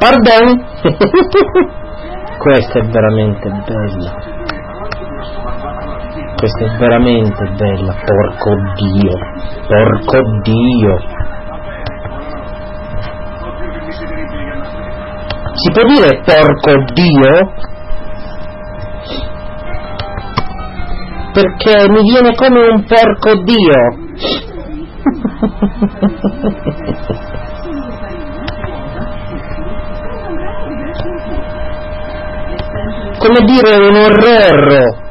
Pardon? Questa è veramente bella. Questa è veramente bella, porco Dio. Porco Dio. Si può dire porco Dio? Perché mi viene come un porco Dio. Come dire un orrore.